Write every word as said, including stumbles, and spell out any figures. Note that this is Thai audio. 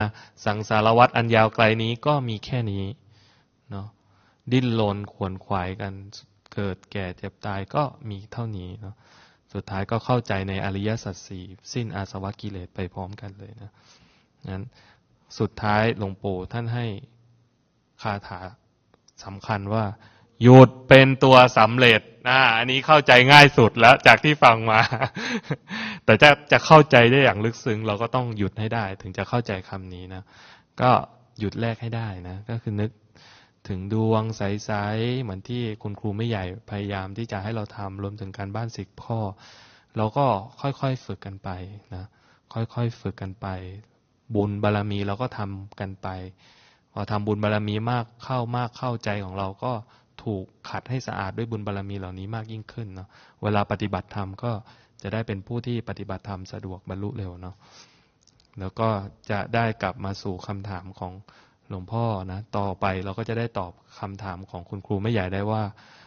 สังสารวัฏอันยาวไกลนี้ก็มีแค่นี้เนาะดิ้นรนขวนขวายกันเกิดแก่เจ็บตายก็มีเท่านี้เนาะสุดท้ายก็เข้าใจในอริยสัจสี่สิ้นอาสวะกิเลสไปพร้อมกันเลยนะงั้นสุดท้ายหลวงปู่ท่านให้คาถาสำคัญว่าหยุดเป็นตัวสำเร็จนะอันนี้เข้าใจง่ายสุดแล้วจากที่ฟังมา แต่จะจะเข้าใจได้อย่างลึกซึ้งเราก็ต้องหยุดให้ได้ถึงจะเข้าใจคำนี้นะก็หยุดแรกให้ได้นะก็คือนึกถึงดวงใสๆเหมือนที่คุณครูไม่ใหญ่พยายามที่จะให้เราทำรวมถึงการบ้านสิบข้อเราก็ค่อยๆฝึกกันไปนะค่อยๆฝึกกันไปบุญบารมีเราก็ทำกันไปพอทำบุญบารมีมากเข้ามากเข้าใจของเราก็ถูกขัดให้สะอาดด้วยบุญบารมีเหล่านี้มากยิ่งขึ้นเนาะเวลาปฏิบัติธรรมก็จะได้เป็นผู้ที่ปฏิบัติธรรมสะดวกบรรลุเร็วเนาะแล้วก็จะได้กลับมาสู่คำถามของหลวงพ่อนะต่อไปเราก็จะได้ตอบคำถามของคุณครูไม่ใหญ่ได้ว่า